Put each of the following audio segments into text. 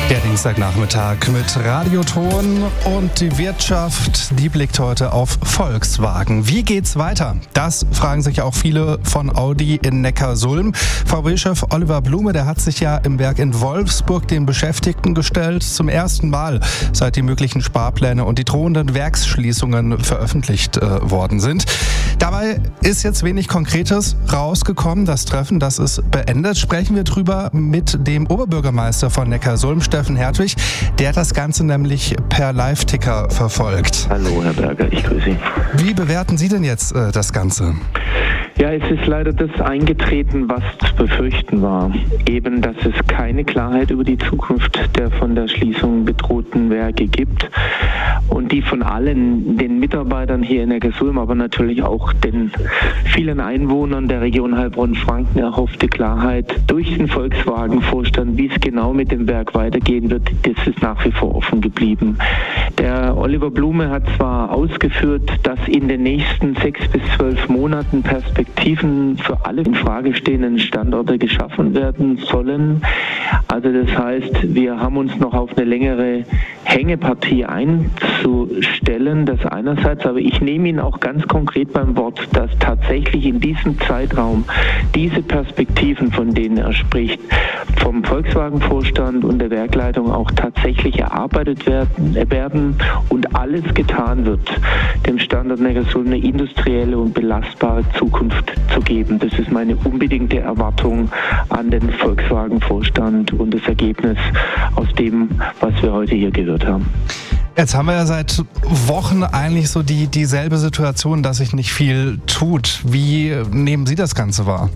Der Dienstagnachmittag mit Radioton und die Wirtschaft, die blickt heute auf Volkswagen. Wie geht's weiter? Das fragen sich auch viele von Audi in Neckarsulm. VW-Chef Oliver Blume, der hat sich ja im Werk in Wolfsburg den Beschäftigten gestellt. Zum ersten Mal, seit die möglichen Sparpläne und die drohenden Werksschließungen veröffentlicht worden sind. Dabei ist jetzt wenig Konkretes rausgekommen. Das Treffen, das ist beendet. Sprechen wir drüber mit dem Oberbürgermeister von Neckarsulm, Steffen Hertwig. Der hat das Ganze nämlich per Live-Ticker verfolgt. Hallo Herr Berger, ich grüße Sie. Wie bewerten Sie denn jetzt das Ganze? Ja, es ist leider das eingetreten, was zu befürchten war. Eben, dass es keine Klarheit über die Zukunft der von der Schließung bedrohten Werke gibt und die von allen, den Mitarbeitern hier in Neckarsulm, aber natürlich auch den vielen Einwohnern der Region Heilbronn-Franken erhoffte Klarheit durch den Volkswagen-Vorstand, wie es genau mit dem Werk weitergehen wird, das ist nach wie vor offen geblieben. Der Oliver Blume hat zwar ausgeführt, dass in den nächsten 6 bis 12 Monaten Perspektiven für alle in Frage stehenden Standorte geschaffen werden sollen. Also das heißt, wir haben uns noch auf eine längere Hängepartie einzustellen, das einerseits, aber ich nehme ihn auch ganz konkret beim Wort, dass tatsächlich in diesem Zeitraum diese Perspektiven, von denen er spricht, vom Volkswagen-Vorstand und der Werkleitung auch tatsächlich erarbeitet werden und alles getan wird, dem Standort Neckarsulm eine industrielle und belastbare Zukunft zu geben. Das ist meine unbedingte Erwartung an den Volkswagen-Vorstand und das Ergebnis aus dem, was wir heute hier gehört haben. Jetzt haben wir ja seit Wochen eigentlich so dieselbe Situation, dass sich nicht viel tut. Wie nehmen Sie das Ganze wahr?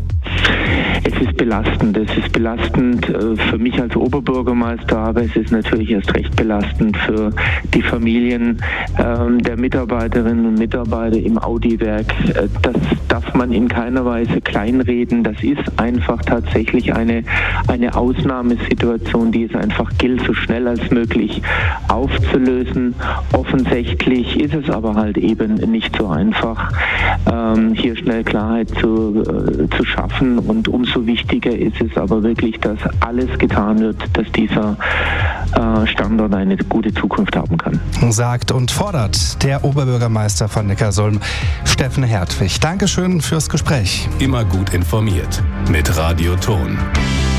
Es ist belastend. Es ist belastend für mich als Oberbürgermeister, aber es ist natürlich erst recht belastend für die Familien der Mitarbeiterinnen und Mitarbeiter im Audi-Werk. Das darf man in keiner Weise kleinreden. Das ist einfach tatsächlich eine Ausnahmesituation, die es einfach gilt, so schnell als möglich aufzulösen. Offensichtlich ist es aber halt eben nicht so einfach, hier schnell Klarheit zu schaffen. Und umso wichtiger ist es aber wirklich, dass alles getan wird, dass dieser Standort eine gute Zukunft haben kann. Sagt und fordert der Oberbürgermeister von Neckarsulm, Steffen Hertwig. Dankeschön fürs Gespräch. Immer gut informiert mit Radioton.